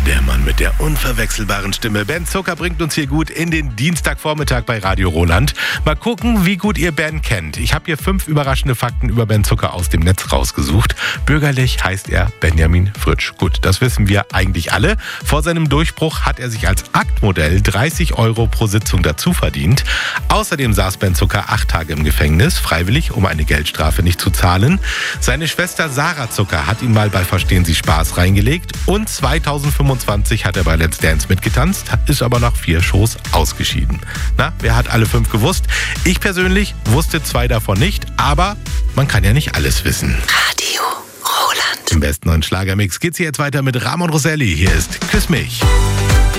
Der Mann mit der unverwechselbaren Stimme. Ben Zucker bringt uns hier gut in den Dienstagvormittag bei Radio Roland. Mal gucken, wie gut ihr Ben kennt. Ich habe hier 5 überraschende Fakten über Ben Zucker aus dem Netz rausgesucht. Bürgerlich heißt er Benjamin Fritsch. Gut, das wissen wir eigentlich alle. Vor seinem Durchbruch hat er sich als Aktmodell 30 € pro Sitzung dazu verdient. Außerdem saß Ben Zucker 8 Tage im Gefängnis, freiwillig, um eine Geldstrafe nicht zu zahlen. Seine Schwester Sarah Zucker hat ihn mal bei Verstehen Sie Spaß reingelegt. Und 2025 hat er bei Let's Dance mitgetanzt, ist aber nach 4 Shows ausgeschieden. Na, wer hat alle 5 gewusst? Ich persönlich wusste 2 davon nicht, aber man kann ja nicht alles wissen. Radio Roland. Im besten neuen Schlagermix geht's hier jetzt weiter mit Ramon Rosselli. Hier ist Küss mich.